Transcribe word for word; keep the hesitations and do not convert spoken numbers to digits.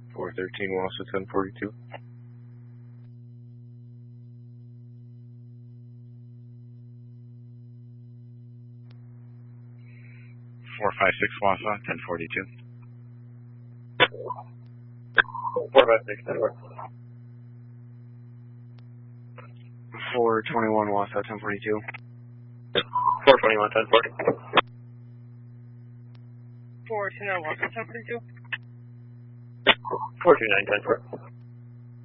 four thirteen Wausau ten forty-two. four five six Wausau ten forty-two. four five six ten forty-two. four twenty-one Wausau ten forty-two. four twenty-one ten forty. four two nine Wausau ten forty-two. four two nine ten forty.